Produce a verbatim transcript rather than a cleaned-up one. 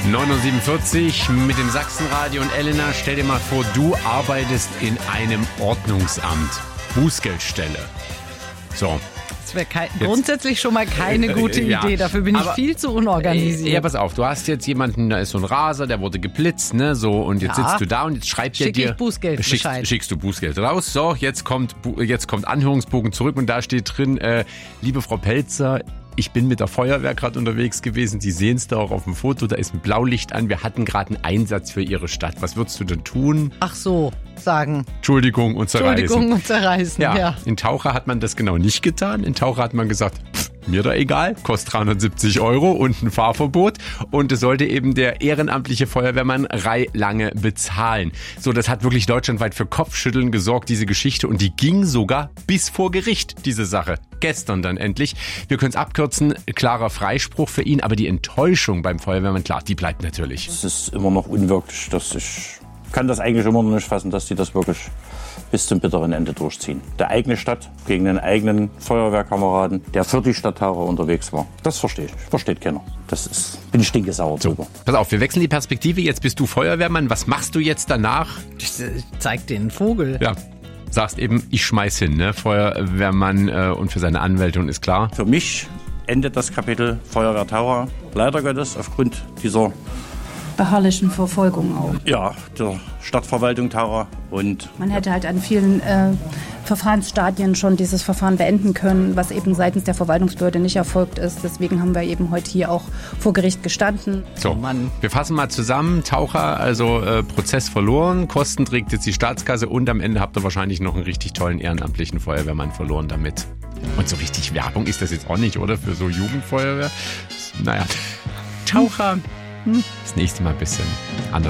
neun Uhr siebenundvierzig mit dem Sachsenradio und Elena, stell dir mal vor, du arbeitest in einem Ordnungsamt. Bußgeldstelle. So. Das wäre grundsätzlich schon mal keine gute äh, ja. Idee. Dafür bin ich Aber, viel zu unorganisiert. Äh, ja, pass auf, du hast jetzt jemanden, da ist so ein Raser, der wurde geblitzt, ne, so, und jetzt Ja. sitzt du da und jetzt schreibt er Schick dir... ich Bußgeld schickst, Bescheid. schickst du Bußgeld raus. So, jetzt kommt, jetzt kommt Anhörungsbogen zurück und da steht drin, äh, liebe Frau Pelzer, ich bin mit der Feuerwehr gerade unterwegs gewesen. Sie sehen es da auch auf dem Foto. Da ist ein Blaulicht an. Wir hatten gerade einen Einsatz für Ihre Stadt. Was würdest du denn tun? Ach so, sagen. Entschuldigung und zerreißen. Entschuldigung und zerreißen, ja. ja. In Taucher hat man das genau nicht getan. In Taucher hat man gesagt, pff, mir da egal, kostet dreihundertsiebzig Euro und ein Fahrverbot. Und es sollte eben der ehrenamtliche Feuerwehrmann Reilange bezahlen. So, das hat wirklich deutschlandweit für Kopfschütteln gesorgt, diese Geschichte. Und die ging sogar bis vor Gericht, diese Sache. Gestern dann endlich. Wir können es abkürzen, klarer Freispruch für ihn. Aber die Enttäuschung beim Feuerwehrmann, klar, die bleibt natürlich. Es ist immer noch unwirklich. Dass ich kann das eigentlich immer noch nicht fassen, dass die das wirklich bis zum bitteren Ende durchziehen. Der eigene Stadt gegen den eigenen Feuerwehrkameraden, der für die Stadt Taucher unterwegs war. Das verstehe ich. Versteht keiner. Das ist, bin ich stinkesauer drüber. So, pass auf, wir wechseln die Perspektive. Jetzt bist du Feuerwehrmann. Was machst du jetzt danach? Ich zeig dir einen Vogel. Ja, sagst eben, ich schmeiß hin, ne? Feuerwehrmann äh, und für seine Anwältin ist klar. Für mich endet das Kapitel Feuerwehr Taucher. Leider Gottes aufgrund dieser beharrlichen Verfolgung auch. Ja, der Stadtverwaltung Taucher. Und Man hätte halt an vielen äh, Verfahrensstadien schon dieses Verfahren beenden können, was eben seitens der Verwaltungsbehörde nicht erfolgt ist. Deswegen haben wir eben heute hier auch vor Gericht gestanden. So, Mann. wir fassen mal zusammen. Taucher, also äh, Prozess verloren, Kosten trägt jetzt die Staatskasse und am Ende habt ihr wahrscheinlich noch einen richtig tollen ehrenamtlichen Feuerwehrmann verloren damit. Und so richtig Werbung ist das jetzt auch nicht, oder? Für so Jugendfeuerwehr. Naja, Taucher, hm, das nächste Mal ein bisschen anders.